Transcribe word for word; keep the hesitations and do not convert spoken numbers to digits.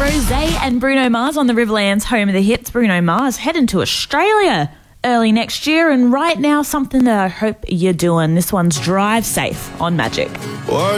Rosé and Bruno Mars on the Riverland's home of the hits. Bruno Mars heading to Australia early next year, and right now something that I hope you're doing. This one's Drive Safe on Magic.